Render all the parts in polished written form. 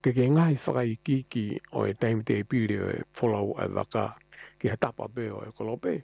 ke ngai whakaiki ki o e time te piri o e follow e waka ki ha tapa pe o e kolope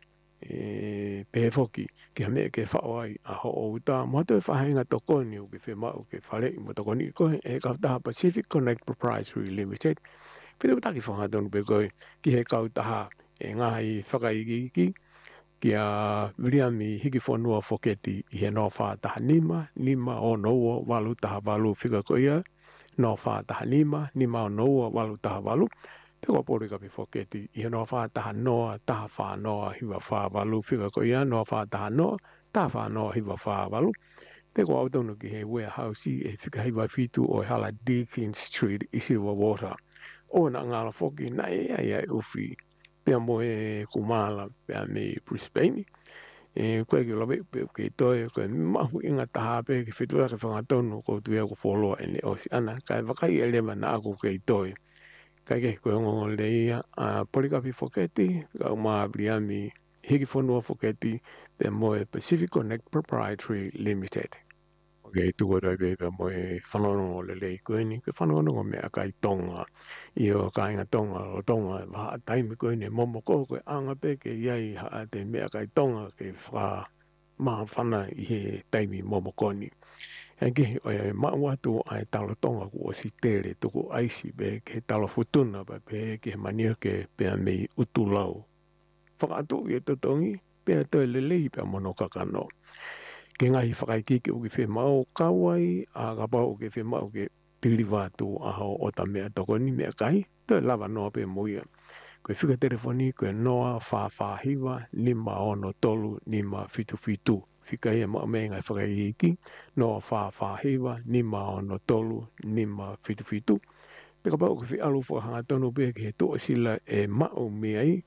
pe foki ki ha me ke whaoai a ho o uta mo te whahenga tokoni o ke whema o ke whare i mo tokoni ko e ka taha Pacific Connect Proprietary Limited pere utaki whangatonu pe koe ki he kautaha e ngai whakaiki ki a Williami hiki whanua whoketi i he no whātaha nima o noua walu taha walu whika koia no whātaha nima o noua walu taha walu te kua pori ka pi whoketi i he no whātaha noa taha whānoa hiwa whāwalu whika koia no whātaha noa taha whānoa hiwa whāwalu te kua autonu ki he warehouse e whika hiwa whitu o hala Deakin Street i Silver Water o na ngala whoki na e uwhi pia mo e kumala pia me Brisbane koe ki lawe pe ke toi koe mahu inga taha pe ki whitua ke whangatonu ko tuia ko wholoa ene o si ana kai wakai e lewa na ako ke toi kai ke koe ngongo leia polikapi whoketi ka uma Briami hiki whanua whoketi pia mo e Pacific Connect Proprietary Limited. Okay, tuko rai bebe mo e whanongo le lei koe ni, ke whanongo me a kai tonga. I o kai ngā tonga o tonga, waha taimi koe ni momo ko koe anga pe ke iai haa te me a kai tonga ke wha maha whana i he taimi momo koni. Eke, o e maa watu ai talo tonga ku o si tere tuku aisi be ke talo futuna ba pe ke mania ke pea mei utu lau. Whakatu i e totongi, pea toi le lei pea mono kakano. Ke ngahi whakaiki ke uki whemau kawai, a ka pau uki whemau ke tiri wātu aho o ta mea tokoni mea kai, te lava noa pe moia. Koe whika telefoni, koe noa whawhahiwa, nima ono tolu, nima fitu fitu. Whika ia maa mea ngai whakaiki, noa whawhahiwa, nima ono tolu, nima fitu fitu. Peka pau uki alu whakahanga tonu pe ke he toa sila e mao mea i,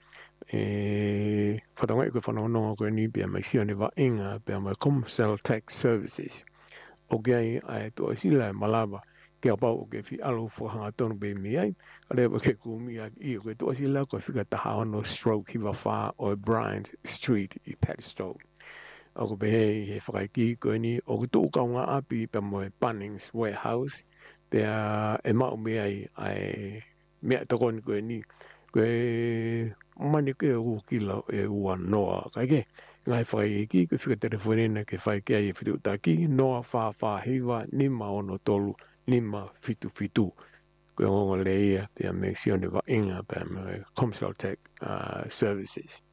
whatonga i koe whanonga koe ni pia mai sione wa inga pia mai Comcell Tax Services. O ai ai toa sila e malawa ke pau o ke whi alu whakahanga tonu pe mea i, rewa ke kumia i o ke toa sila koe whika taha ono stroke hiwa wha o Bryant Street i Padstow. O ko pehe he whakaiki koe ni o ke tō kaunga api pia mai Bunnings Warehouse pia e mao mea i ai mea tokoni koe ni koe mani ke u kila e ua noa kai ke ngai whai ki ke whika telefone na ke whai ke ai whitu taki noa wha hiwa nima ono tolu nima fitu fitu koe ngongo leia pia me sione wa inga pia me Comcell Tech Services.